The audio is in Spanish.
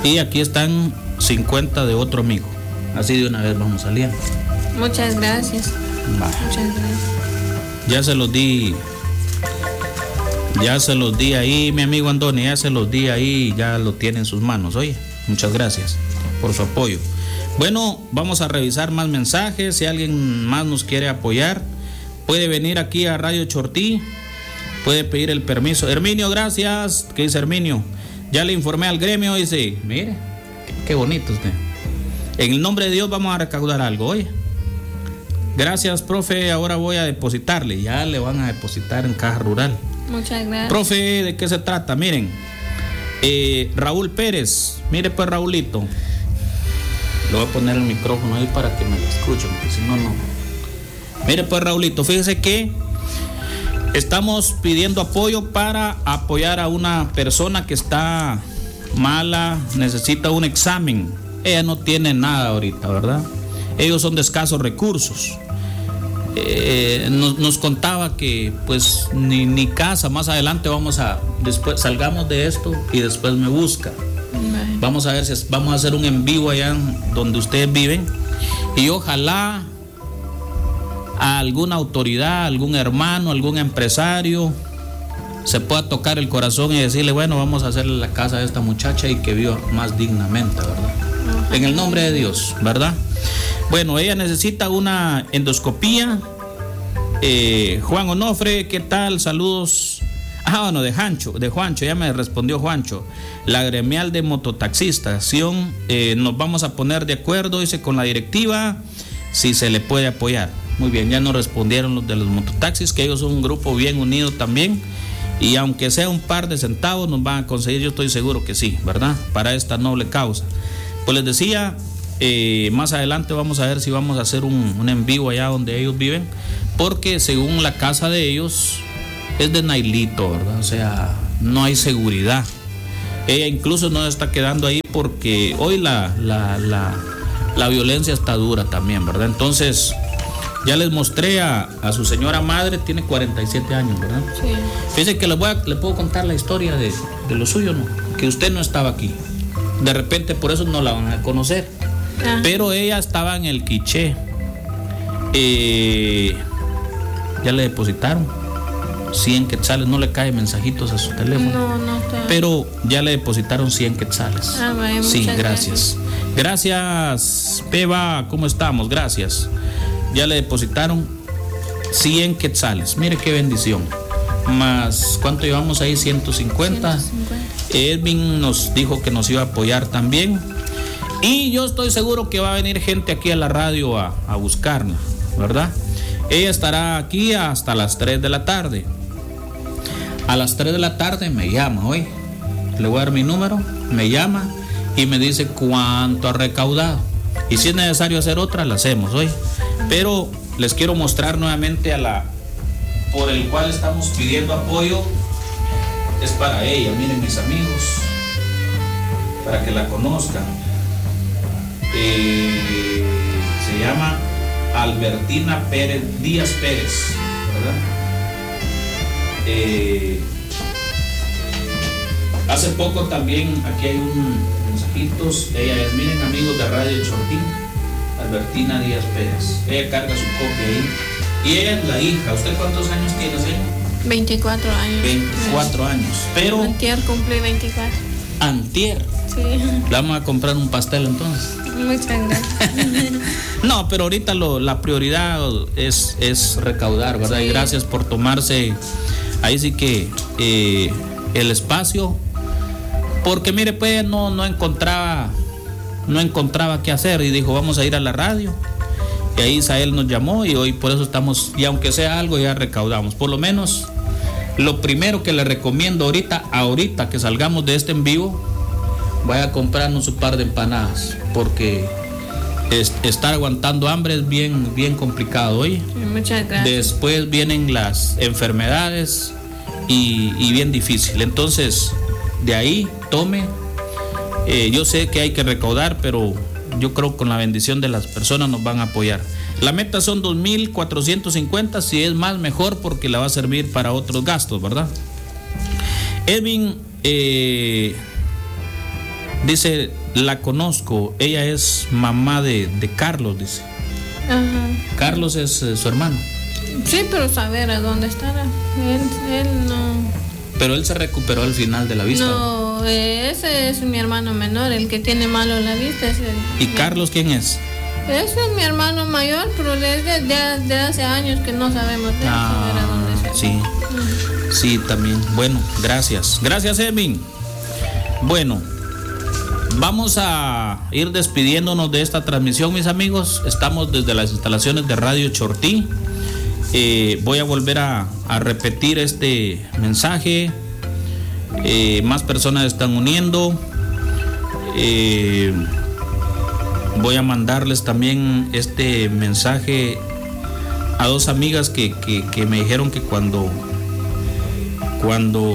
Y aquí están 50 de otro amigo. Así de una vez vamos saliendo. Muchas gracias. Vale. Muchas gracias. Ya se los di ahí, mi amigo Andoni, ya se los di ahí, ya lo tiene en sus manos. Oye, muchas gracias por su apoyo. Bueno, vamos a revisar más mensajes. Si alguien más nos quiere apoyar, puede venir aquí a Radio Chortí, puede pedir el permiso. Herminio, gracias. ¿Qué dice Herminio? Ya le informé al gremio, dice, mire, qué bonito usted. En el nombre de Dios vamos a recaudar algo, oye. Gracias, profe, ahora voy a depositarle. Ya le van a depositar en Caja Rural. Muchas gracias. Profe, ¿de qué se trata? Miren, Raúl Pérez, mire pues Raulito. Le voy a poner el micrófono ahí para que me lo escuchen, porque si no, no. Mire pues Raulito, fíjese que estamos pidiendo apoyo para apoyar a una persona que está mala, necesita un examen. Ella no tiene nada ahorita, ¿verdad? Ellos son de escasos recursos. Nos contaba que pues ni casa, más adelante después salgamos de esto y después me busca. Vamos a ver si vamos a hacer un en vivo allá donde ustedes viven y ojalá a alguna autoridad, algún hermano, algún empresario se pueda tocar el corazón y decirle, bueno, vamos a hacerle la casa a esta muchacha y que viva más dignamente, ¿verdad? En el nombre de Dios, ¿verdad? Bueno, ella necesita una endoscopía. Juan Onofre, ¿qué tal? Saludos. Bueno, de Juancho, ya me respondió Juancho. La gremial de mototaxistas, nos vamos a poner de acuerdo, dice, con la directiva, si se le puede apoyar. Muy bien, ya nos respondieron los de los mototaxis, que ellos son un grupo bien unido también. Y aunque sea un par de centavos, nos van a conseguir, yo estoy seguro que sí, ¿verdad? Para esta noble causa. Pues les decía, más adelante vamos a ver si vamos a hacer un en vivo allá donde ellos viven, porque según la casa de ellos es de Nailito, ¿verdad? O sea, no hay seguridad. Ella incluso no está quedando ahí porque hoy la violencia está dura también, ¿verdad? Entonces, ya les mostré a su señora madre, tiene 47 años, ¿verdad? Sí. Fíjense que le puedo contar la historia de lo suyo, ¿no? Que usted no estaba aquí. De repente por eso no la van a conocer. Pero ella estaba en el quiché. Ya le depositaron 100 quetzales. No le caen mensajitos a su teléfono. No está. Pero ya le depositaron 100 quetzales. Vale, sí, gracias. Gracias, Peba, ¿cómo estamos? Gracias. Ya le depositaron 100 quetzales. Mire qué bendición. Más, ¿cuánto llevamos ahí? 150. Edwin nos dijo que nos iba a apoyar también. Y yo estoy seguro que va a venir gente aquí a la radio a buscarla, ¿verdad? Ella estará aquí hasta las 3 de la tarde. A las 3 de la tarde me llama hoy. Le voy a dar mi número, me llama y me dice cuánto ha recaudado. Y si es necesario hacer otra, la hacemos hoy. Pero les quiero mostrar nuevamente por el cual estamos pidiendo apoyo. Es para ella, miren mis amigos, para que la conozcan. Se llama Albertina Díaz Pérez, ¿verdad? Hace poco también, aquí hay un mensajitos, ella es, miren amigos de Radio Chortín, Albertina Díaz Pérez, ella carga su copia ahí, y ella es la hija. ¿Usted cuántos años tiene, señor? 24 años. 24 años, pero... Antier cumplí 24. Antier. Sí. Le vamos a comprar un pastel entonces. Muchas gracias. No, pero ahorita la prioridad es recaudar, ¿verdad? Sí. Y gracias por tomarse ahí sí que el espacio, porque mire, pues no encontraba qué hacer y dijo, vamos a ir a la radio. Y ahí Isael nos llamó y hoy por eso estamos, y aunque sea algo ya recaudamos. Por lo menos lo primero que le recomiendo ahorita que salgamos de este en vivo, vaya a comprarnos un par de empanadas, porque estar aguantando hambre es bien complicado hoy. Muchas gracias. Después vienen las enfermedades y bien difícil. Entonces, de ahí tome. Yo sé que hay que recaudar, pero yo creo que con la bendición de las personas nos van a apoyar. La meta son 2,450, si es más mejor, porque la va a servir para otros gastos, ¿verdad? Edwin Dice, la conozco, ella es mamá de Carlos, dice. Ajá. Carlos es su hermano. Sí, pero saber a dónde estará. Él no. Pero él se recuperó al final de la vista. No, ese es mi hermano menor, el que tiene malo la vista. Es ¿Y Carlos quién es? Ese es mi hermano mayor, pero desde hace años que no sabemos de él, saber a dónde se. Sí. Sí, también. Bueno, gracias. Gracias, Edwin. Bueno, vamos a ir despidiéndonos de esta transmisión, mis amigos. Estamos desde las instalaciones de Radio Chortí. Voy a volver a repetir este mensaje. Más personas están uniendo. Voy a mandarles también este mensaje a dos amigas que me dijeron que cuando